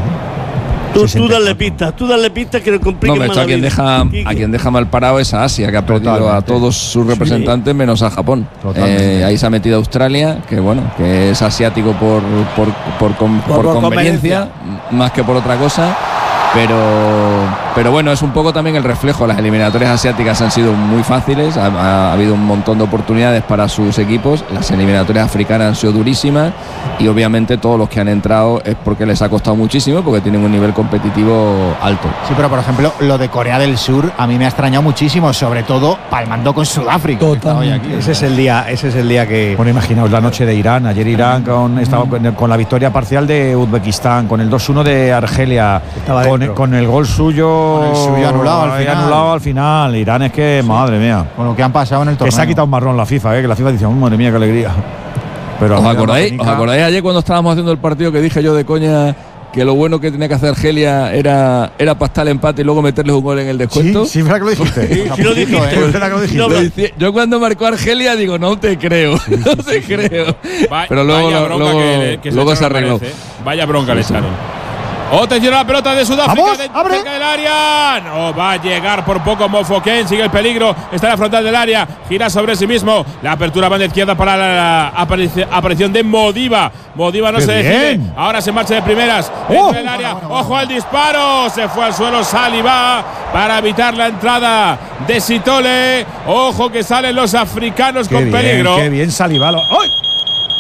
Tú, tú dale pistas, tú dale pistas que le No, compliquen me más esto a la quien vida. deja Quique. a quien deja mal parado es a Asia, que ha perdido a Totalmente. todos sus representantes menos a Japón. Totalmente. Eh, ahí se ha metido Australia, que bueno, que es asiático por por, por, con- Por- por por conveniencia, más que por otra cosa. Pero, pero bueno, es un poco también el reflejo. Las eliminatorias asiáticas han sido muy fáciles, ha, ha habido un montón de oportunidades para sus equipos. Las eliminatorias africanas han sido durísimas y obviamente todos los que han entrado es porque les ha costado muchísimo, porque tienen un nivel competitivo alto. Sí, pero por ejemplo, lo de Corea del Sur a mí me ha extrañado muchísimo, sobre todo palmando con Sudáfrica. que estaba hoy aquí. Ese es el día, ese es el día que. Bueno, imaginaos la noche de Irán. Ayer Irán con, estaba con, con la victoria parcial de Uzbekistán, con el dos uno de Argelia, Estaba con, dentro. con el gol suyo, Con el suyo anulado al ahí final. anulado al final. Irán es que, madre mía. Con lo que han pasado en el Que torneo. se ha quitado un marrón la FIFA, ¿eh? Que la FIFA dice, oh, madre mía, qué alegría. Pero ¿Os la acordáis, Martinica- ¿Os acordáis ayer cuando estábamos haciendo el partido que dije yo de coña que lo bueno que tenía que hacer Argelia era, era pastar el empate y luego meterles un gol en el descuento? Sí, sí, ¿verdad que lo dijiste? Sí, sí lo dijiste. Es verdad que lo dijiste. No, Lo dice- yo cuando marcó Argelia digo, no te creo, no te creo. Va- Pero luego, vaya lo- bronca luego, que le- que se luego se echaron, arregló. parece, ¿eh? Vaya bronca le echaron. Atención a la pelota de Sudáfrica. ¡Vamos! de- ¡Abre! cerca del área. No va a llegar por poco Mofoken. Sigue el peligro. Está en la frontal del área. Gira sobre sí mismo. La apertura va de izquierda para la, la aparici- aparición de Modiba. Modiba no ¡Qué se decide. bien! Ahora se marcha de primeras. ¡Oh! Dentro del área. Ojo al disparo. Se fue al suelo Saliba para evitar la entrada de Sitole. Ojo que salen los africanos Qué con bien, peligro. qué bien Salivalo. ¡Ay!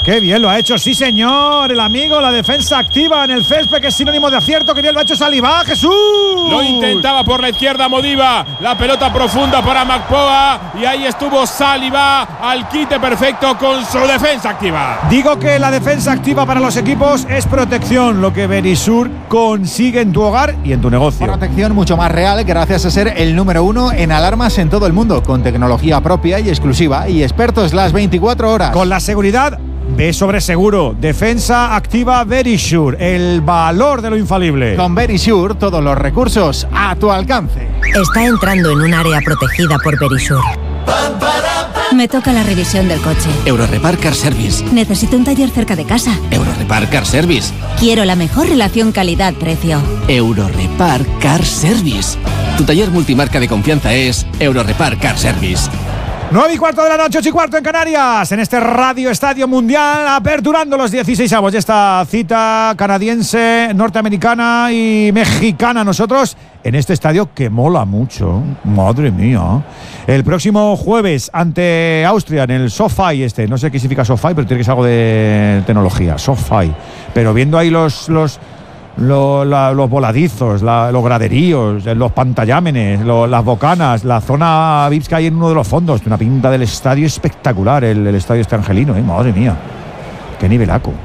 Qué bien lo ha hecho, sí señor. El amigo, la defensa activa en el césped, que es sinónimo de acierto. Qué bien lo ha hecho Saliba, Jesús. Lo intentaba por la izquierda Modiba. La pelota profunda para Macpoa. Y ahí estuvo Saliba al quite perfecto con su defensa activa. Digo que la defensa activa para los equipos es protección. Lo que Verisur consigue en tu hogar y en tu negocio. Protección mucho más real gracias a ser el número uno en alarmas en todo el mundo. Con tecnología propia y exclusiva. Y expertos las veinticuatro horas. Con la seguridad ve sobre seguro. Defensa activa Verisure, el valor de lo infalible. Con Verisure, todos los recursos a tu alcance. Está entrando en un área protegida por Verisure. Me toca la revisión del coche. Eurorepar Car Service. Necesito un taller cerca de casa. Eurorepar Car Service. Quiero la mejor relación calidad-precio. Eurorepar Car Service. Tu taller multimarca de confianza es Eurorepar Car Service. nueve y cuarto de la noche, ocho y cuarto en Canarias, en este Radio Estadio Mundial, aperturando los dieciseisavos de esta cita canadiense, norteamericana y mexicana. Nosotros en este estadio que mola mucho, madre mía. El próximo jueves ante Austria en el SoFi este, no sé qué significa SoFi, pero tiene que ser algo de tecnología, SoFi. Pero viendo ahí los... los Lo, la, los voladizos, la, los graderíos, los pantallámenes, lo, las bocanas, la zona V I P que hay en uno de los fondos. Una pinta del estadio espectacular, el, el estadio este angelino, ¿eh? Madre mía, qué nivelaco.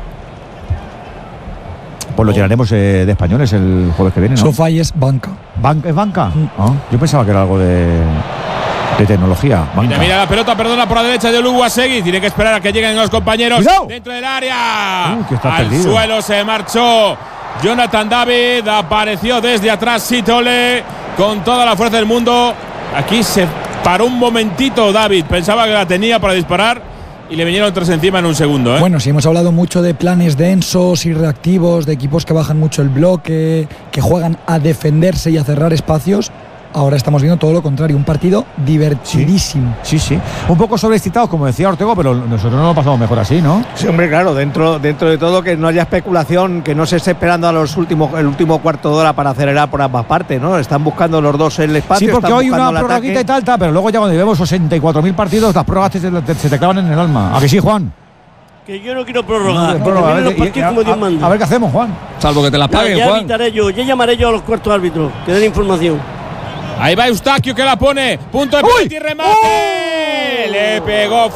Pues lo llenaremos eh, de españoles el jueves que viene, ¿no? SoFi es banca. ¿Ban ¿Es banca? Mm. Ah, yo pensaba que era algo de, de tecnología. Banca. Mira, mira la pelota, perdona, por la derecha de Oluwasegun. Tiene que esperar a que lleguen los compañeros. ¡Cuidado! Dentro del área. Uh, que está Al perdido. suelo se marchó Jonathan David, apareció desde atrás Sitole con toda la fuerza del mundo. Aquí se paró un momentito David, pensaba que la tenía para disparar y le vinieron tres encima en un segundo, ¿eh? Bueno, sí, hemos hablado mucho de planes densos y reactivos, de equipos que bajan mucho el bloque, que juegan a defenderse y a cerrar espacios. Ahora estamos viendo todo lo contrario, un partido divertidísimo. Sí, sí, sí. Un poco sobreexcitados, como decía Ortego, pero nosotros no lo pasamos mejor así, ¿no? Sí, hombre, claro, dentro, dentro de todo que no haya especulación, que no se esté esperando a los últimos, el último cuarto de hora para acelerar por ambas partes, ¿no? Están buscando los dos el espacio. Sí, porque están hoy una buscando el prorroguita ataque. y tal, tal, pero luego ya cuando llevemos sesenta y cuatro mil partidos, las prórrogas se te, se te clavan en el alma. ¿A que sí, Juan? Que yo no quiero prorrogar. No, Que prórroga, terminen los y- y- partidos como a- Dios manda. A ver qué hacemos, Juan. Salvo que te las Ya, paguen, ya Juan. evitaré yo, ya llamaré yo a los cuartos árbitros que den información. Ahí va Eustaquio que la pone. Punto de penalti y remate. ¡Oh! Le pegó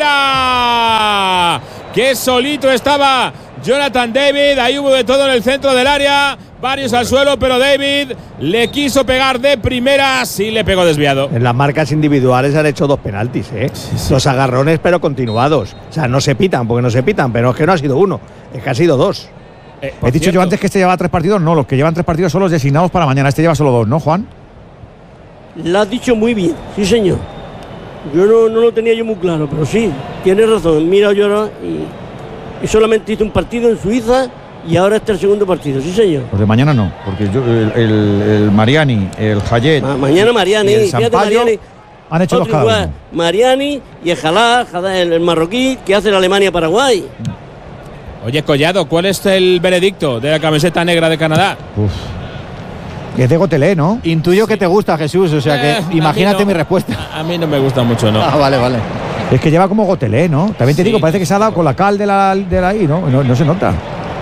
fuera. Qué solito estaba Jonathan David. Ahí hubo de todo en el centro del área. Varios al suelo, pero David le quiso pegar de primeras y le pegó desviado. En las marcas individuales han hecho dos penaltis, ¿eh? Sí, sí. Los agarrones, pero continuados. O sea, no se pitan, porque no se pitan, pero es que no ha sido uno, es que ha sido dos. Eh, He dicho cierto, yo antes que este llevaba tres partidos. No, los que llevan tres partidos son los designados para mañana. Este lleva solo dos, ¿no, Juan? Lo has dicho muy bien, sí señor. Yo no, no lo tenía yo muy claro, pero sí, tienes razón. Mira yo ahora y, y solamente hice un partido en Suiza y ahora este es el segundo partido, sí señor. Los de mañana no, porque yo, el, el, el Mariani, el Hayet. Ma mañana Mariani, y el fíjate Sampaio Mariani. han hecho dos Otro cada igual, uno. Mariani y el Jalá, el, el marroquí que hace la Alemania-Paraguay. Oye, Collado, ¿cuál es el veredicto de la camiseta negra de Canadá? Uf. Es de Gotelé, ¿no? Intuyo que te gusta, Jesús, o sea que Eh, imagínate a mí no. mi respuesta. A mí no me gusta mucho, ¿no? Ah, vale, vale. Es que lleva como Gotelé, ¿no? También te Sí, digo, parece que se ha dado con la cal de la, de la ahí, ¿no? No, no se nota.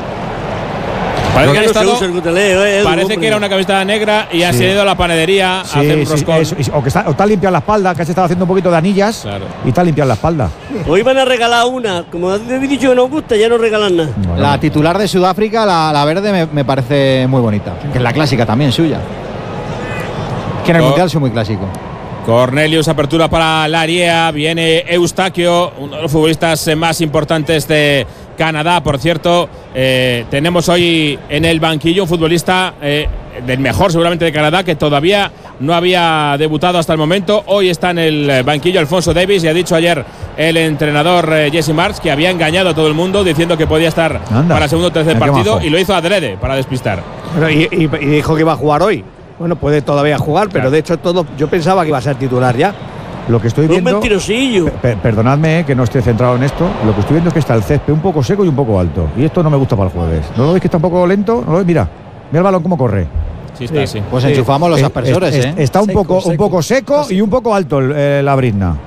Parece que, han No se estado- usa el guteleo, eh, parece hombre. que era una camiseta negra y ha Sí. ido a la panadería a Sí, hacer un sí, roscón. eso, y- o que está, o está limpiando la espalda, que se estaba haciendo un poquito de anillas. Claro. Y está limpiando la espalda. Hoy van a regalar una, como habéis dicho que nos gusta, ya no regalan nada. Bueno, La titular de Sudáfrica, la, la verde, me, me parece muy bonita. Que es la clásica también suya. Que en el Oh. Mundial soy muy clásico. Cornelius, apertura para Lariea, viene Eustaquio, uno de los futbolistas eh, más importantes de Canadá, por cierto. Eh, tenemos hoy en el banquillo un futbolista eh, del mejor seguramente de Canadá, que todavía no había debutado hasta el momento. Hoy está en el eh, banquillo Alfonso Davis, y ha dicho ayer el entrenador eh, Jesse Marks que había engañado a todo el mundo diciendo que podía estar Anda. para el segundo o tercer Mira qué partido, majo. y lo hizo adrede para despistar. Bueno, y, y- y dijo que iba a jugar hoy. Bueno, puede todavía jugar, pero Claro. de hecho todo, yo pensaba que iba a ser titular ya. Lo que estoy Un viendo. mentirosillo. pe- perdonadme eh, que no esté centrado en esto. Lo que estoy viendo es que está el césped un poco seco y un poco alto. Y esto no me gusta para el jueves. ¿No lo veis que está un poco lento? ¿No lo veis? Mira, mira el balón cómo corre. Sí, está así. Pues enchufamos los Eh, aspersores, es- ¿eh? Está un Seco, poco, un seco. poco seco y un poco alto el- eh, la brizna.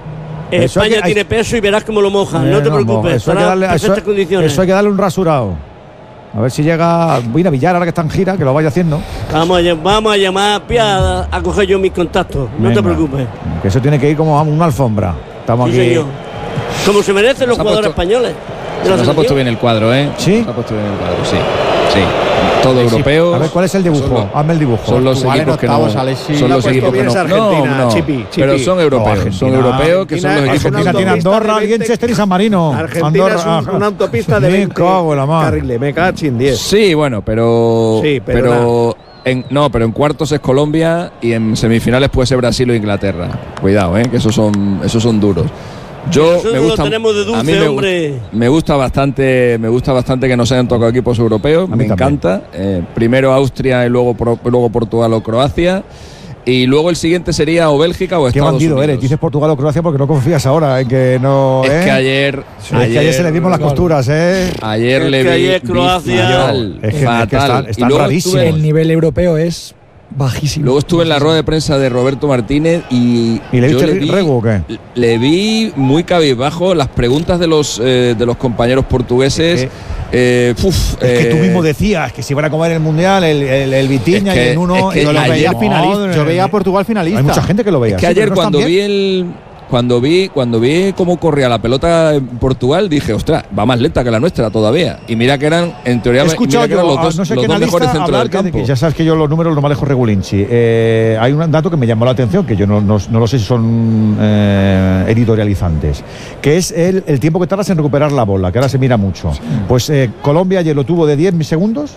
España que, tiene peso y verás cómo lo mojan. Eh, no te no, preocupes. Eso hay, que darle, eso, eso hay que darle un rasurado. A ver si llega. Voy a Villar ahora que está en gira, que lo vaya haciendo. Vamos a, vamos a llamar a, a coger yo mis contactos. No Venga, te preocupes. Que eso tiene que ir como a una alfombra. Estamos sí, aquí. Señor. Como se merecen los jugadores puesto, españoles. Se nos ha puesto bien el cuadro, ¿eh? Sí. Se ha puesto bien el cuadro, sí. Sí. Todo sí, europeo. A ver, ¿cuál es el dibujo? Los, Hazme el dibujo. Son los Portugal equipos que no. Alexis, son los equipos que no. Argentina, no, no, chipi, chipi. Pero son europeos. No, son europeos que son los equipos. Argentina tiene Andorra, Liechtenstein y San Marino. Argentina Andorra, es un, una autopista de veinte carriles. Me cacho en diez. Sí, bueno, pero. Sí, pero. pero en, no, pero en cuartos es Colombia y en semifinales puede ser Brasil o Inglaterra. Cuidado, eh, que esos son, esos son duros. Yo Nosotros me gusta, lo tenemos de dulce, a mí me, hombre. me gusta bastante, me gusta bastante que nos hayan tocado equipos europeos. Me también. encanta. Eh, primero Austria y luego luego Portugal o Croacia. Y luego el siguiente sería o Bélgica o Qué Estados bandido Unidos. eres, dices Portugal o Croacia porque no confías ahora en que no. Es ¿eh? que ayer, sí, ayer, es que ayer se le dimos las costuras, ¿eh? Ayer es le que vi, ayer Croacia. Fatal, es que, fatal. Es que están, están rarísimos. El nivel europeo es bajísimo. Luego estuve en la rueda de prensa de Roberto Martínez y. ¿Y le viste le vi, Regu o qué? Le vi muy cabizbajo las preguntas de los, eh, de los compañeros portugueses. Eh, uf, es que eh, tú mismo decías que si van a comer el mundial, el, el, el Vitiña es que, y en uno. Es que yo, lo ayer, veía finalista, yo veía a Portugal finalista. Hay mucha gente que lo veía. Es que sí, ayer no cuando bien. vi el. Cuando vi, cuando vi cómo corría la pelota en Portugal, dije, ostras, va más lenta que la nuestra todavía. Y mira que eran, en teoría, He escuchado mira que yo, eran los dos, no sé los qué dos mejores analista centros del hablar campo. que, que ya sabes que yo los números los manejo regulinchi. Eh, hay un dato que me llamó la atención, que yo no, no, no lo sé si son eh, editorializantes, que es el, el tiempo que tardas en recuperar la bola, que ahora se mira mucho. Sí. Pues eh, Colombia ayer lo tuvo de diez segundos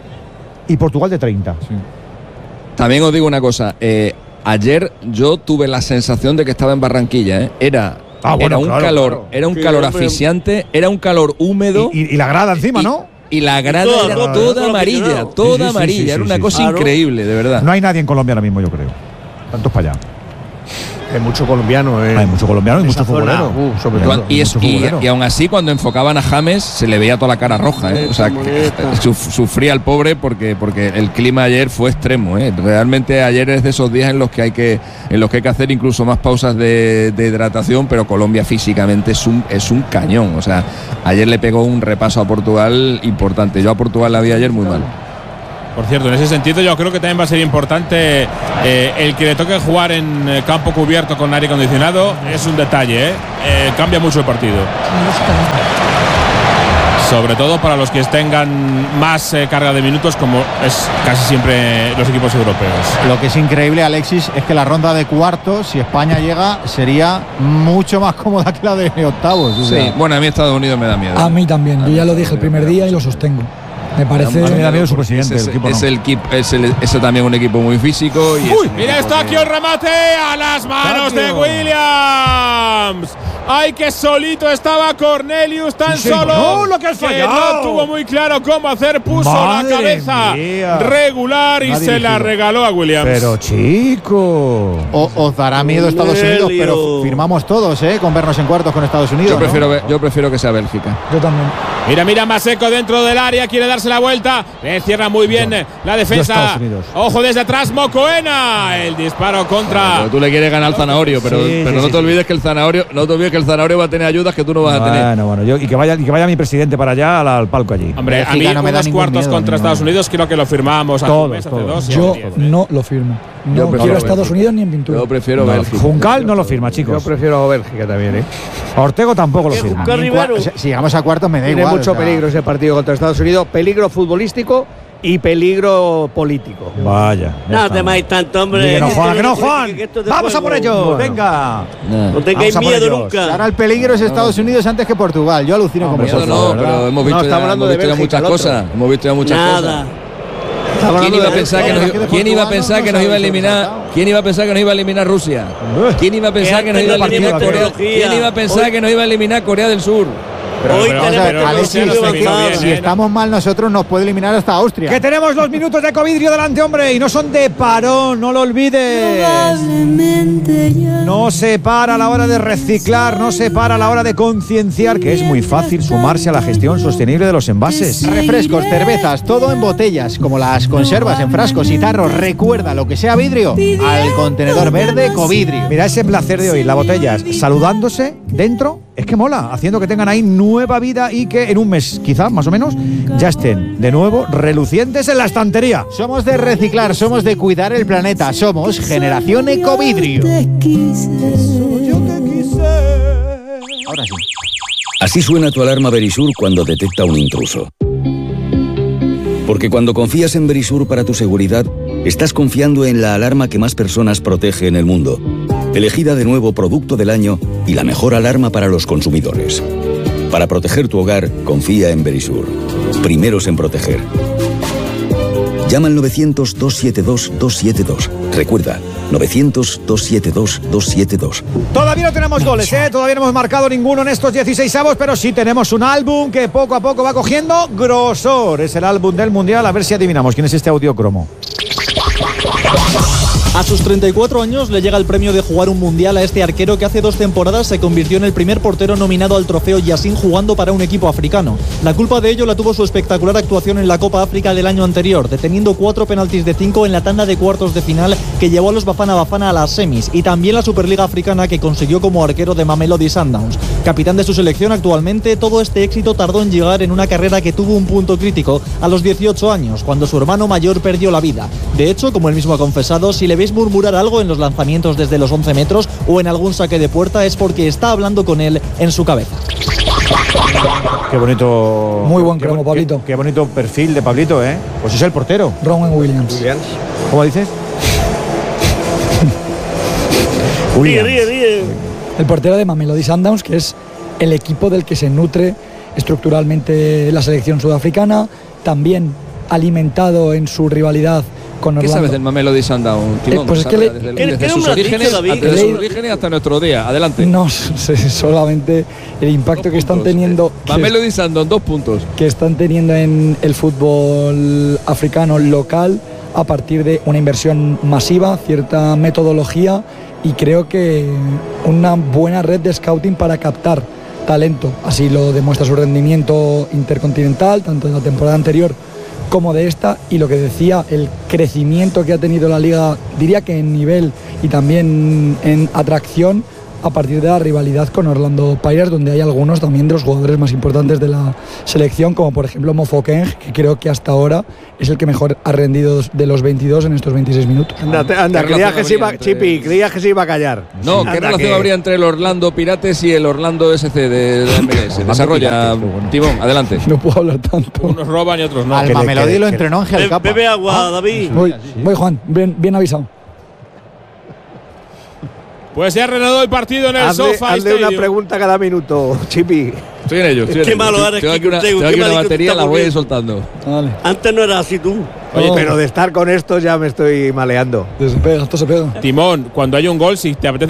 y Portugal de treinta. Sí. También os digo una cosa, eh, ayer yo tuve la sensación de que estaba en Barranquilla, ¿eh? Era, ah, bueno, era un claro, calor, claro. era un Sí, calor hombre. asfixiante, era un calor húmedo. Y, y, y la grada encima, y, ¿no? Y la grada todo, era todo, toda todo amarilla, toda sí, sí, amarilla, sí, sí, era sí, una sí. cosa Claro. increíble, de verdad. No hay nadie en Colombia ahora mismo, yo creo. Tantos para allá. Hay mucho colombiano, eh. Hay mucho colombiano y en mucho esa zona, futbolero. uh, sobre Cuan- todo. y, es- mucho y, futbolero. y aún así, cuando enfocaban a James, se le veía toda la cara roja, ¿eh? O sea, que, suf- sufría el pobre porque, porque el clima ayer fue extremo, ¿eh? Realmente ayer es de esos días en los que hay que, en los que hay que hacer incluso más pausas de, de hidratación, pero Colombia físicamente es un, es un cañón. O sea, ayer le pegó un repaso a Portugal importante. Yo a Portugal la vi ayer muy mal. Por cierto, en ese sentido yo creo que también va a ser importante eh, el que le toque jugar en eh, campo cubierto con aire acondicionado. Es un detalle, ¿eh? Eh, cambia mucho el partido. Sobre todo para los que tengan más eh, carga de minutos, como es casi siempre los equipos europeos. Lo que es increíble, Alexis, es que la ronda de cuartos, si España llega, sería mucho más cómoda que la de octavos. O sea. Sí, bueno, a mí Estados Unidos me da miedo. A mí también, yo ya lo dije el primer día y lo sostengo. Me parece. A mí me da miedo su presidente. Es, el equipo es no. el equipo, es, el, es también un equipo muy físico. Y Uy, es mira esto aquí el remate a las manos de Williams. Ay, que solito estaba Cornelius, tan Sí, solo no, lo que has que fallado. no tuvo muy claro cómo hacer, puso Madre la cabeza mía. regular y No ha se la dirigido. regaló a Williams. Pero chico. O, os dará miedo Estados Unidos, Cornelio. pero firmamos todos, ¿eh? Con vernos en cuartos con Estados Unidos. yo, ¿no? prefiero, ver- yo prefiero que sea Bélgica. Yo también. Mira, mira, Maseco dentro del área, quiere darse la vuelta. Le cierra muy bien Yo- la yo defensa. Estados Unidos. Ojo desde atrás, Mocoena. El disparo contra. Pero tú le quieres ganar al zanahorio, pero, Sí, pero sí, no sí, te olvides que el zanahorio, no te olvides que el zanahorio va a tener ayudas que tú no vas a tener. Bueno, bueno, yo, y, que vaya, y que vaya mi presidente para allá al, al palco allí. Hombre, a Bélgica mí no me da unos ningún cuartos miedo, contra no. Estados Unidos creo que lo firmamos hace un Todos, mes, hace todos. dos. y Yo hace diez. no lo firmo. No Yo quiero prefiero a Estados Bélgica. Unidos ni en pintura. Yo prefiero No, Bélgica. Juncal no lo firma, Yo chicos. prefiero a Bélgica también, ¿eh? Ortego tampoco lo ¿Qué, firma. Juncal? En cua- Rivero. o sea, si llegamos a cuartos me da Tiene igual. mucho o sea. peligro ese partido contra Estados Unidos. Peligro futbolístico y peligro político. Vaya. ya No está. temáis tanto, hombre. Diga, no, Esto Juan, no que no, es Juan. política, esto es de Vamos a por juego. ellos. Bueno. Venga. No. No tengáis Vamos a por miedo ellos. nunca. Ahora el peligro es Estados Unidos antes que Portugal. Yo alucino con Miedo vosotros. no, de verdad. pero hemos No, visto, estamos ya, hablando hemos de visto ya Bélgica, muchas el otro. cosas. Hemos visto ya muchas Nada. cosas. Estamos ¿Quién hablando iba a de pensar que Bélgica. nos, ¿quién iba a pensar que nos iba a eliminar? ¿Quién iba a pensar que nos iba a eliminar Rusia? ¿Quién iba a pensar que nos iba a eliminar antes no Corea? teníamos ¿Quién iba a pensar Hoy- que nos iba a eliminar Corea del Sur? Pero, Hoy pero, tenemos pero, Alexis, que si, bien, si ¿eh? estamos mal nosotros nos puede eliminar hasta Austria. Que tenemos los minutos de Covidrio delante, hombre, y no son de parón, no lo olvides. No se para a la hora de reciclar, no se para a la hora de concienciar, que es muy fácil sumarse a la gestión sostenible de los envases. Refrescos, cervezas, todo en botellas, como las conservas en frascos y tarros. Recuerda, lo que sea vidrio, al contenedor verde Covidrio. Mira ese placer de hoy, las botellas saludándose dentro, es que mola, haciendo que tengan ahí nueva vida y que en un mes, quizá, más o menos, ya estén de nuevo relucientes en la estantería. Somos de reciclar, somos de cuidar el planeta, somos Generación Ecovidrio. Ahora sí. Así suena tu alarma Verisur cuando detecta un intruso. Porque cuando confías en Verisur para tu seguridad, estás confiando en la alarma que más personas protege en el mundo. Elegida de nuevo Producto del Año y la mejor alarma para los consumidores. Para proteger tu hogar, confía en Verisur. Primeros en proteger. Llama al novecientos, dos siete dos, dos siete dos. Recuerda, novecientos, dos siete dos, dos siete dos. Todavía no tenemos goles, ¿eh? Todavía no hemos marcado ninguno en estos dieciséis avos, pero sí tenemos un álbum que poco a poco va cogiendo grosor. Es el álbum del Mundial. A ver si adivinamos quién es este audio cromo. A sus treinta y cuatro años le llega el premio de jugar un mundial a este arquero que hace dos temporadas se convirtió en el primer portero nominado al trofeo Yassin jugando para un equipo africano. La culpa de ello la tuvo su espectacular actuación en la Copa África del año anterior, deteniendo cuatro penaltis de cinco en la tanda de cuartos de final que llevó a los Bafana Bafana a las semis, y también la Superliga Africana que consiguió como arquero de Mamelodi Sundowns. Capitán de su selección actualmente, todo este éxito tardó en llegar en una carrera que tuvo un punto crítico a los dieciocho años, cuando su hermano mayor perdió la vida. De hecho, como él mismo ha confesado, si le veis murmurar algo en los lanzamientos desde los once metros o en algún saque de puerta es porque está hablando con él en su cabeza. Qué bonito. Muy buen cromo, Pablito. Qué, qué bonito perfil de Pablito, ¿eh? Pues es el portero. Rowan Williams. Williams. ¿Cómo dices? Ríe, ríe, ríe. El portero de Mamelodi Sundowns, que es el equipo del que se nutre estructuralmente la selección sudafricana, también alimentado en su rivalidad con Orlando. ¿Qué sabes del Mamelodi Sundowns, Timón? Eh, pues es que le, desde, el, ¿qué, desde qué sus orígenes, David? desde sus orígenes hasta nuestro día. Adelante. No, solamente el impacto dos que están puntos. teniendo. Mamelodi Sundowns, dos puntos. Que están teniendo en el fútbol africano local a partir de una inversión masiva, cierta metodología y creo que una buena red de scouting para captar talento. Así lo demuestra su rendimiento intercontinental, tanto en la temporada anterior como de esta, y lo que decía, el crecimiento que ha tenido la liga, diría que en nivel y también en atracción, a partir de la rivalidad con Orlando Pirates, donde hay algunos también de los jugadores más importantes de la selección, como por ejemplo Mofokeng, que creo que hasta ahora es el que mejor ha rendido de los veintidós en estos veintiséis minutos. Anda, anda, creías que, se iba, entre... Chipi, creías que se iba a callar. No, ¿qué anda relación que... habría entre el Orlando Pirates y el Orlando S C de, de M L S? Desarrolla, bueno. Timón, adelante. No puedo hablar tanto. Unos roban y otros no. Al Mamelodi lo entrenó Ángel Capa. Bebe agua, ah, David. Voy, voy Juan, bien, bien avisado. Pues se ha reanudado el partido en el hazle, sofá. Hazle una pregunta cada minuto, Chipi. Estoy en ello. Estoy Qué en malo ello. eres, Tengo aquí una, tengo aquí una batería, la voy a ir soltando. Vale. Antes no era así tú. Oye, oh. pero de estar con esto ya me estoy maleando. Se pega, esto se pega. Timón, cuando hay un gol, si te apetece